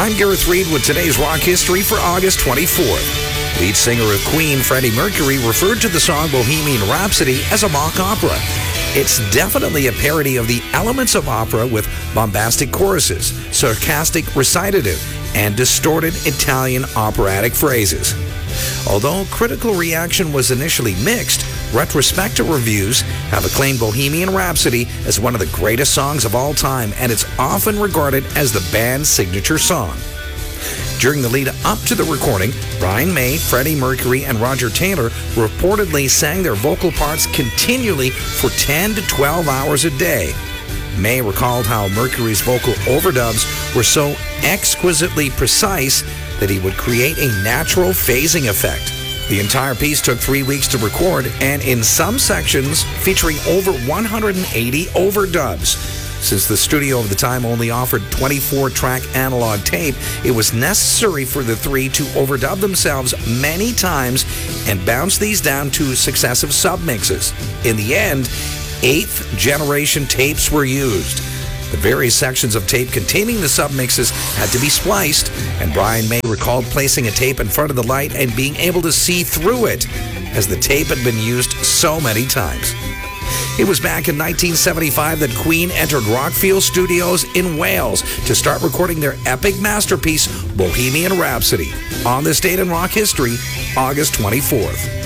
I'm Gareth Reed with today's rock history for August 24th. Lead singer of Queen, Freddie Mercury, referred to the song Bohemian Rhapsody as a mock opera. It's definitely a parody of the elements of opera with bombastic choruses, sarcastic recitative, and distorted Italian operatic phrases. Although critical reaction was initially mixed, retrospective reviews have acclaimed Bohemian Rhapsody as one of the greatest songs of all time, and it's often regarded as the band's signature song. During the lead up to the recording, Brian May, Freddie Mercury, and Roger Taylor reportedly sang their vocal parts continually for 10 to 12 hours a day. May recalled how Mercury's vocal overdubs were so exquisitely precise that he would create a natural phasing effect. The entire piece took 3 weeks to record, and in some sections featuring over 180 overdubs. Since the studio of the time only offered 24-track analog tape, it was necessary for the three to overdub themselves many times and bounce these down to successive submixes. In the end, 8th generation tapes were used. The various sections of tape containing the submixes had to be spliced, and Brian May recalled placing a tape in front of the light and being able to see through it, as the tape had been used so many times. It was back in 1975 that Queen entered Rockfield Studios in Wales to start recording their epic masterpiece, Bohemian Rhapsody. On this date in rock history, August 24th.